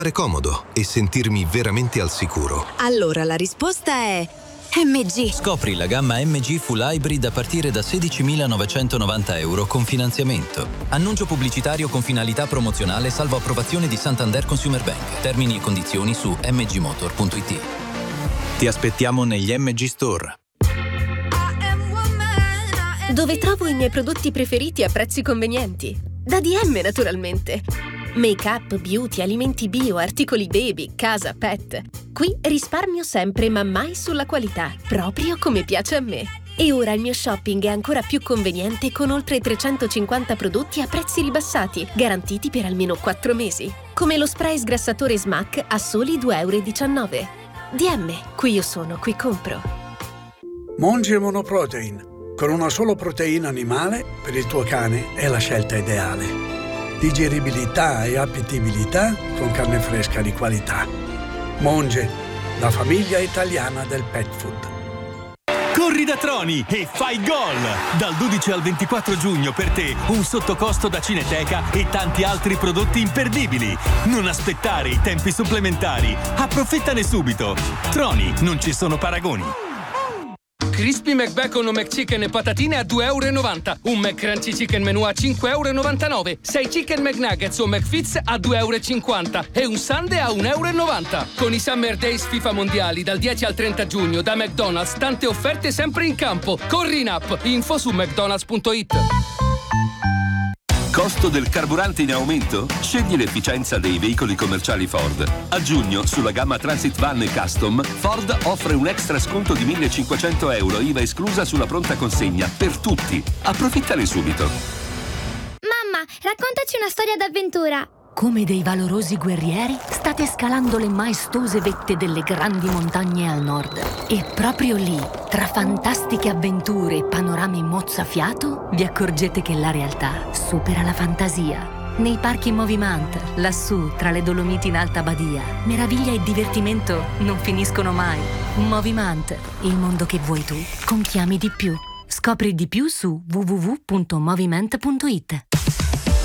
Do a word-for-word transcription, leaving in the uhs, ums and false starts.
comodo e sentirmi veramente al sicuro. Allora la risposta è M G. Scopri la gamma M G Full Hybrid a partire da sedicimilanovecentovananta euro con finanziamento. Annuncio pubblicitario con finalità promozionale salvo approvazione di Santander Consumer Bank. Termini e condizioni su m g motor punto i t. Ti aspettiamo negli M G Store. Dove trovo i miei prodotti preferiti a prezzi convenienti. Da D M, naturalmente. Make-up, beauty, alimenti bio, articoli baby, casa, pet. Qui risparmio sempre, ma mai sulla qualità, proprio come piace a me. E ora il mio shopping è ancora più conveniente con oltre trecentocinquanta prodotti a prezzi ribassati, garantiti per almeno quattro mesi. Come lo spray sgrassatore Smack a soli due virgola diciannove euro. D M, qui io sono, qui compro. Monge Monoprotein. Con una sola proteina animale, per il tuo cane è la scelta ideale. Digeribilità e appetibilità con carne fresca di qualità. Monge, la famiglia italiana del pet food. Corri da Troni e fai gol! Dal dodici al ventiquattro giugno per te un sottocosto da Cineteca e tanti altri prodotti imperdibili. Non aspettare i tempi supplementari. Approfittane subito. Troni, non ci sono paragoni. Crispy McBacon o McChicken e patatine a due virgola novanta euro. Un McCrunchy Chicken Menù a cinque virgola novantanove euro. sei Chicken McNuggets o McFits a due virgola cinquanta euro. E un Sundae a un virgola novanta euro. Con i Summer Days FIFA Mondiali dal dieci al trenta giugno da McDonald's, tante offerte sempre in campo. Corri in app. Info su mcdonalds punto it. Costo del carburante in aumento? Scegli l'efficienza dei veicoli commerciali Ford. A giugno, sulla gamma Transit Van e Custom, Ford offre un extra sconto di millecinquecento euro, I V A esclusa sulla pronta consegna, per tutti. Approfittane subito. Mamma, raccontaci una storia d'avventura. Come dei valorosi guerrieri, state scalando le maestose vette delle grandi montagne al nord. E proprio lì, tra fantastiche avventure e panorami mozzafiato, vi accorgete che la realtà supera la fantasia. Nei parchi Movimant, lassù, tra le Dolomiti in Alta Badia, meraviglia e divertimento non finiscono mai. Movimant, il mondo che vuoi tu, con chi ami di più. Scopri di più su w w w punto movimant punto it.